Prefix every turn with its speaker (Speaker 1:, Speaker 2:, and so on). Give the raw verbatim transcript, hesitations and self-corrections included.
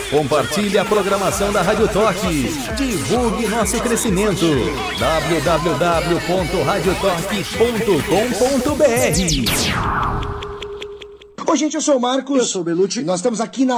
Speaker 1: Compartilhe a programação da Rádio Toque. Divulgue nosso crescimento. w w w ponto rádio toque ponto com ponto b r.
Speaker 2: Oi, gente, eu sou o Marcos.
Speaker 3: Eu sou o Belucci.
Speaker 2: Nós estamos aqui na